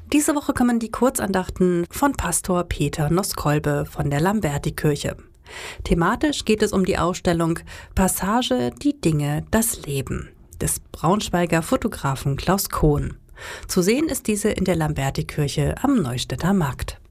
Diese Woche kommen die Kurzandachten von Pastor Peter Noskolbe von der Lambertikirche. Thematisch geht es um die Ausstellung Passage, die Dinge, das Leben des Braunschweiger Fotografen Klaus Kohn. Zu sehen ist diese in der Lambertikirche am Neustädter Markt.